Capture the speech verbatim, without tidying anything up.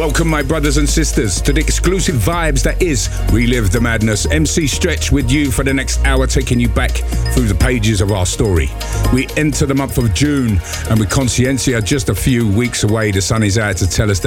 Welcome, my brothers and sisters, to the exclusive vibes that is Relive the Madness. M C Stretch with you for the next hour, taking you back through the pages of our story. We enter the month of June, and with Consciencia just a few weeks away, the sun is out to tell us that